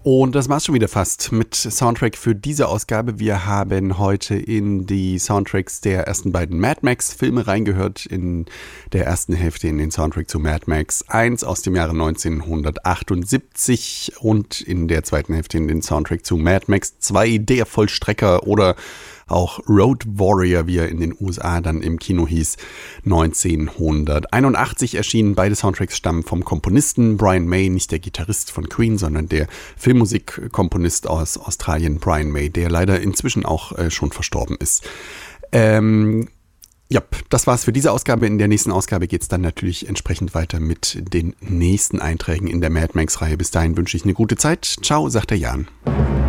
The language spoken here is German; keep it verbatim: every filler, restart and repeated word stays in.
Und das war's schon wieder fast mit Soundtrack für diese Ausgabe. Wir haben heute in die Soundtracks der ersten beiden Mad Max-Filme reingehört. In der ersten Hälfte in den Soundtrack zu Mad Max eins aus dem Jahre neunzehnhundertachtundsiebzig und in der zweiten Hälfte in den Soundtrack zu Mad Max zwei, der Vollstrecker oder auch Road Warrior, wie er in den U S A dann im Kino hieß, neunzehnhunderteinundachtzig erschienen. Beide Soundtracks stammen vom Komponisten Brian May, nicht der Gitarrist von Queen, sondern der Filmmusikkomponist aus Australien, Brian May, der leider inzwischen auch äh, schon verstorben ist. Ähm, ja, das war's für diese Ausgabe. In der nächsten Ausgabe geht's dann natürlich entsprechend weiter mit den nächsten Einträgen in der Mad Max-Reihe. Bis dahin wünsche ich eine gute Zeit. Ciao, sagt der Jan.